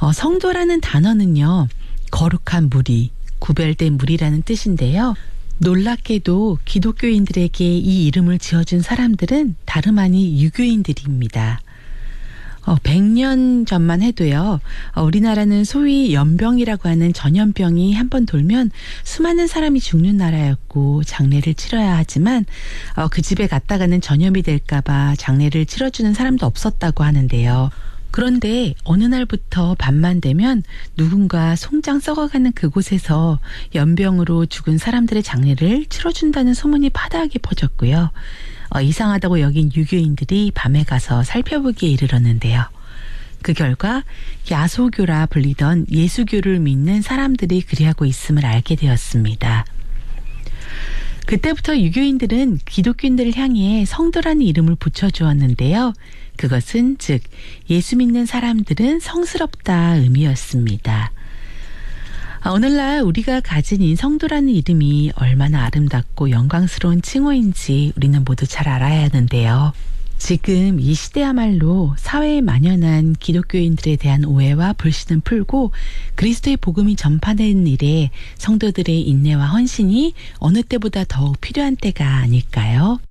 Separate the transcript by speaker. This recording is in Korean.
Speaker 1: 성도라는 단어는요, 거룩한 무리, 구별된 무리라는 뜻인데요. 놀랍게도 기독교인들에게 이 이름을 지어준 사람들은 다름 아닌 유교인들입니다. 100년 전만 해도요, 우리나라는 소위 연병이라고 하는 전염병이 한번 돌면 수많은 사람이 죽는 나라였고 장례를 치러야 하지만 그 집에 갔다가는 전염이 될까봐 장례를 치러주는 사람도 없었다고 하는데요. 그런데 어느 날부터 밤만 되면 누군가 송장 썩어가는 그곳에서 연병으로 죽은 사람들의 장례를 치러준다는 소문이 파다하게 퍼졌고요. 이상하다고 여긴 유교인들이 밤에 가서 살펴보기에 이르렀는데요. 그 결과 야소교라 불리던 예수교를 믿는 사람들이 그리하고 있음을 알게 되었습니다. 그때부터 유교인들은 기독교인들을 향해 성도라는 이름을 붙여주었는데요. 그것은 즉 예수 믿는 사람들은 성스럽다 의미였습니다. 오늘날 우리가 가진 이 성도라는 이름이 얼마나 아름답고 영광스러운 칭호인지 우리는 모두 잘 알아야 하는데요. 지금 이 시대야말로 사회에 만연한 기독교인들에 대한 오해와 불신은 풀고 그리스도의 복음이 전파되는 일에 성도들의 인내와 헌신이 어느 때보다 더욱 필요한 때가 아닐까요?